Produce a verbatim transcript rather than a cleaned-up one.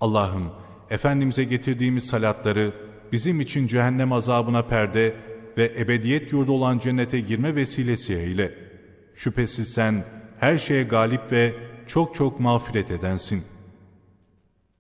Allah'ım, Efendimiz'e getirdiğimiz salatları bizim için cehennem azabına perde ve ebediyet yurdu olan cennete girme vesilesi eyle. Şüphesiz sen her şeye galip ve çok çok mağfiret edensin.